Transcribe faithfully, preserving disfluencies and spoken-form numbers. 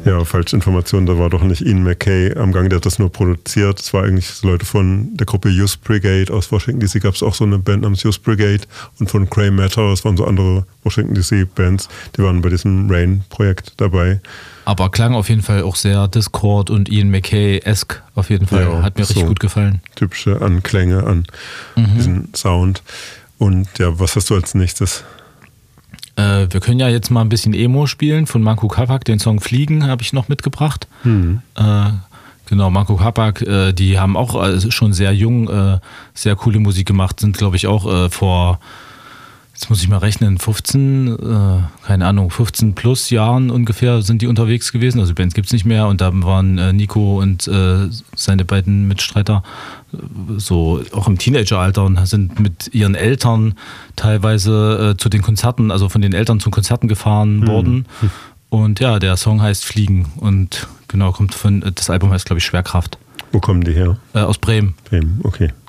Ja, falsche Information, da war doch nicht Ian MacKaye am Gang, der hat das nur produziert. Es war eigentlich Leute von der Gruppe Youth Brigade aus Washington D C, gab es auch so eine Band namens Youth Brigade und von Grey Matter, das waren so andere Washington D C Bands, die waren bei diesem Rain-Projekt dabei. Aber klang auf jeden Fall auch sehr Discord und Ian MacKaye-esque auf jeden Fall, ja, hat mir richtig so gut gefallen. Typische Anklänge an mhm. diesen Sound. Und ja, was hast du als nächstes? Äh, wir können ja jetzt mal ein bisschen Emo spielen von Manco Capac, den Song Fliegen habe ich noch mitgebracht. Mhm. Äh, genau, Manco Capac, äh, die haben auch äh, schon sehr jung äh, sehr coole Musik gemacht, sind glaube ich auch äh, vor, jetzt muss ich mal rechnen, fünfzehn, äh, keine Ahnung, fünfzehn plus Jahren ungefähr sind die unterwegs gewesen, also Bands gibt es nicht mehr und da waren äh, Nico und äh, seine beiden Mitstreiter so auch im Teenageralter und sind mit ihren Eltern teilweise äh, zu den Konzerten, also von den Eltern zu Konzerten gefahren mhm. worden. Und ja, der Song heißt Fliegen und genau, kommt von, das Album heißt glaube ich Schwerkraft. Wo kommen die her? Äh, aus Bremen. Bremen, okay.